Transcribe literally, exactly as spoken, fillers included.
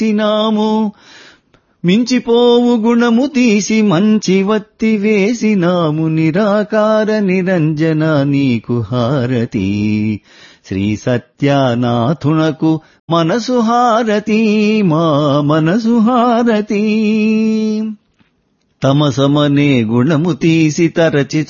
వేసినాము మించిపోవు గుణము తీసి మంచి వత్తి వేసినాము నిరాకార నిరంజన నీకు హారతి శ్రీ సత్యనాథునకు మనసు హారతి మా మనసు హారతి తమసమనే గుణము తీసి తరచి